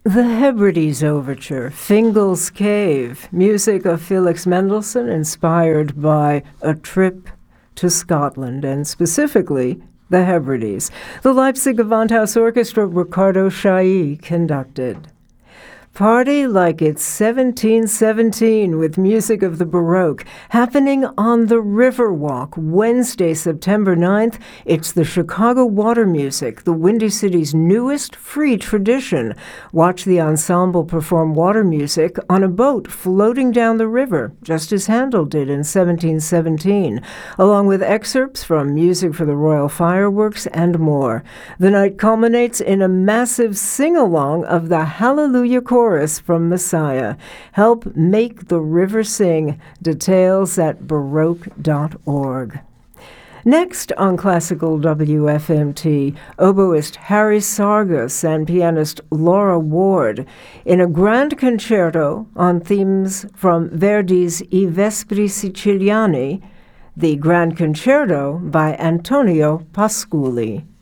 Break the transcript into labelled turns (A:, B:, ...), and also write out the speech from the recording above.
A: The Hebrides Overture, Fingal's Cave, music of Felix Mendelssohn inspired by a trip to Scotland, and specifically the Hebrides. The Leipzig Gewandhaus Orchestra, Ricardo Chailly, conducted. Party like it's 1717 with music of the Baroque, happening on the Riverwalk, Wednesday, September 9th. It's the Chicago Water Music, the Windy City's newest free tradition. Watch the ensemble perform water music on a boat floating down the river, just as Handel did in 1717, along with excerpts from Music for the Royal Fireworks and more. The night culminates in a massive sing-along of the Hallelujah Chorus from Messiah. Help make the river sing. Details at baroque.org. Next on Classical WFMT, oboist Harry Sargas and pianist Laura Ward in a grand concerto on themes from Verdi's I Vespri Siciliani, the Grand Concerto by Antonio Pasculi.